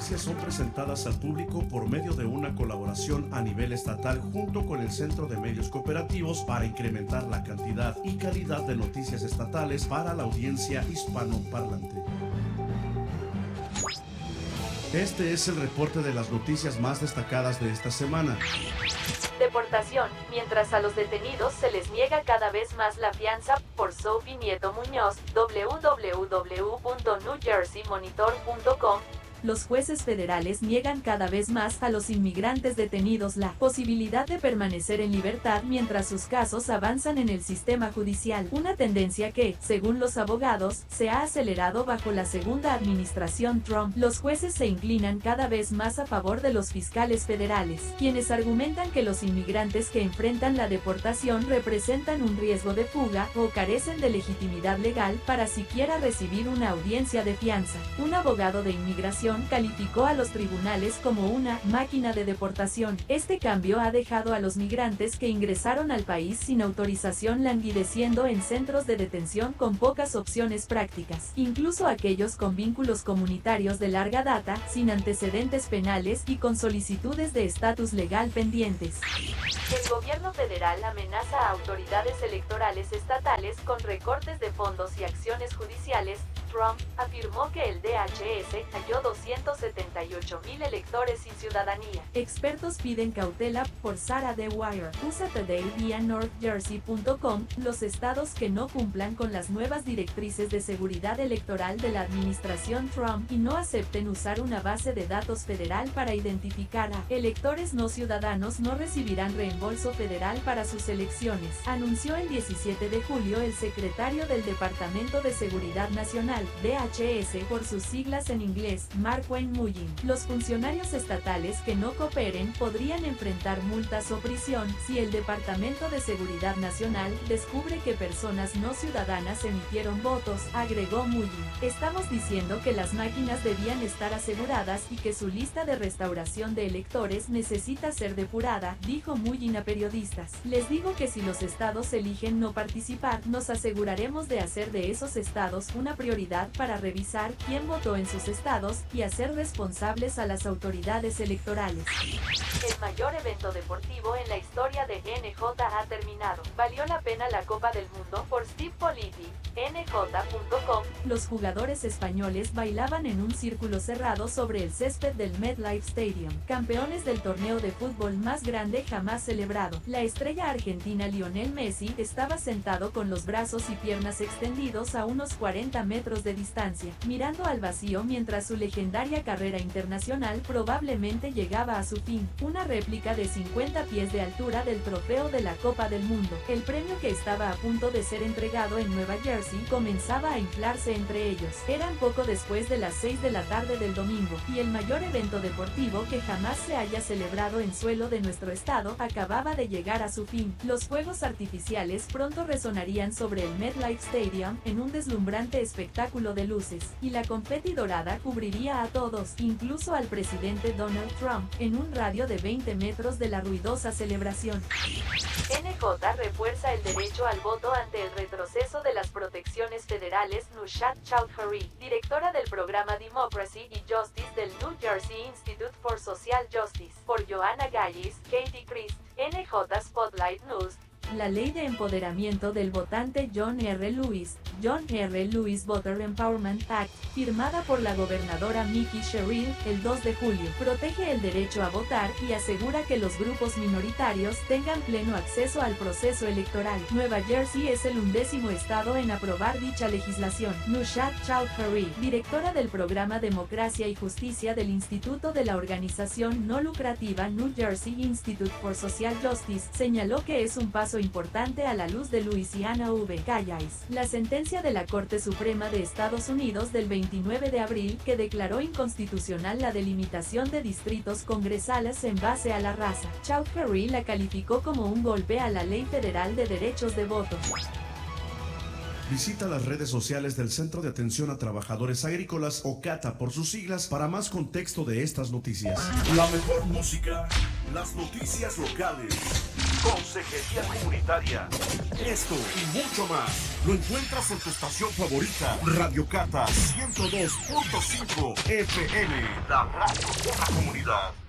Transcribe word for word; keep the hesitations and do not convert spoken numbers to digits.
noticias son presentadas al público por medio de una colaboración a nivel estatal junto con el Centro de Medios Cooperativos para incrementar la cantidad y calidad de noticias estatales para la audiencia hispanoparlante. Este es el reporte de las noticias más destacadas de esta semana. Deportación, mientras a los detenidos se les niega cada vez más la fianza, por Sophie Nieto Muñoz, doble u doble u doble u punto new jersey monitor punto com. Los jueces federales niegan cada vez más a los inmigrantes detenidos la posibilidad de permanecer en libertad mientras sus casos avanzan en el sistema judicial, una tendencia que, según los abogados, se ha acelerado bajo la segunda administración Trump. Los jueces se inclinan cada vez más a favor de los fiscales federales, quienes argumentan que los inmigrantes que enfrentan la deportación representan un riesgo de fuga o carecen de legitimidad legal para siquiera recibir una audiencia de fianza. Un abogado de inmigración calificó a los tribunales como una máquina de deportación. Este cambio ha dejado a los migrantes que ingresaron al país sin autorización languideciendo en centros de detención con pocas opciones prácticas, incluso aquellos con vínculos comunitarios de larga data, sin antecedentes penales y con solicitudes de estatus legal pendientes. El gobierno federal amenaza a autoridades electorales estatales con recortes de fondos y acciones judiciales. Trump afirmó que el D H S halló doscientos setenta y ocho mil electores sin ciudadanía. Expertos piden cautela por Sarah Dwyer. U S A Today vía north jersey punto com. Los estados que no cumplan con las nuevas directrices de seguridad electoral de la administración Trump y no acepten usar una base de datos federal para identificar a electores no ciudadanos no recibirán reembolso federal para sus elecciones, anunció el diecisiete de julio el secretario del Departamento de Seguridad Nacional, D H S por sus siglas en inglés, Mark Wayne Mullin. Los funcionarios estatales que no cooperen podrían enfrentar multas o prisión si el Departamento de Seguridad Nacional descubre que personas no ciudadanas emitieron votos, agregó Mullin. Estamos diciendo que las máquinas debían estar aseguradas y que su lista de restauración de electores necesita ser depurada, dijo Mullin a periodistas. Les digo que si los estados eligen no participar, nos aseguraremos de hacer de esos estados una prioridad para revisar quién votó en sus estados y hacer responsables a las autoridades electorales. El mayor evento deportivo en la historia de N J ha terminado. ¿Valió la pena la Copa del Mundo? Por Steve Politi, N J punto com. Los jugadores españoles bailaban en un círculo cerrado sobre el césped del MetLife Stadium, campeones del torneo de fútbol más grande jamás celebrado. La estrella argentina Lionel Messi estaba sentado con los brazos y piernas extendidos a unos cuarenta metros de distancia, mirando al vacío mientras su legendaria carrera internacional probablemente llegaba a su fin. Una réplica de cincuenta pies de altura del trofeo de la Copa del Mundo, el premio que estaba a punto de ser entregado en Nueva Jersey, comenzaba a inflarse entre ellos. Eran poco después de las seis de la tarde del domingo, y el mayor evento deportivo que jamás se haya celebrado en suelo de nuestro estado acababa de llegar a su fin. Los fuegos artificiales pronto resonarían sobre el MetLife Stadium en un deslumbrante espectáculo de luces, y la confeti dorada cubriría a todos, incluso al presidente Donald Trump, en un radio de veinte metros de la ruidosa celebración. N J refuerza el derecho al voto ante el retroceso de las protecciones federales. Nushat Chowdhury, directora del programa Democracy y Justice del New Jersey Institute for Social Justice, por Joanna Gallis, Katie Christ, N J Spotlight News. La Ley de Empoderamiento del Votante John R. Lewis, John R. Lewis Voter Empowerment Act, firmada por la gobernadora Mickey Sherrill el dos de julio, protege el derecho a votar y asegura que los grupos minoritarios tengan pleno acceso al proceso electoral. Nueva Jersey es el undécimo estado en aprobar dicha legislación. Nushat Chowdhury, directora del programa Democracia y Justicia del Instituto de la organización no lucrativa New Jersey Institute for Social Justice, señaló que es un paso importante a la luz de Louisiana v. Calais, la sentencia de la Corte Suprema de Estados Unidos del veintinueve de abril que declaró inconstitucional la delimitación de distritos congresales en base a la raza. Chowdhury la calificó como un golpe a la Ley Federal de Derechos de Voto. Visita las redes sociales del Centro de Atención a Trabajadores Agrícolas, o CATA por sus siglas, para más contexto de estas noticias. La mejor música, las noticias locales, consejería comunitaria, esto y mucho más lo encuentras en tu estación favorita, Radio Cata ciento dos punto cinco F M, la radio de la comunidad.